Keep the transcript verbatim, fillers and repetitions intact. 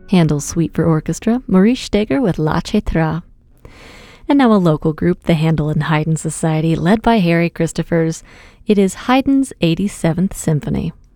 Handel's Suite for Orchestra, Maurice Steger with La Cetra. And now a local group, the Handel and Haydn Society, led by Harry Christophers. It is Haydn's eighty-seventh Symphony.